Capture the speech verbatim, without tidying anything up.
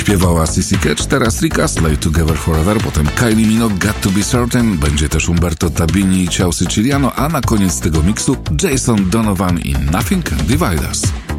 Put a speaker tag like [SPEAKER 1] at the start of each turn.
[SPEAKER 1] Śpiewała Sissy Catch, teraz Rick Astley, Together Forever, potem Kylie Minogue, Got to be Certain, będzie też Umberto Tabini i Ciao Siciliano, a na koniec tego miksu Jason Donovan i Nothing Can Divide Us.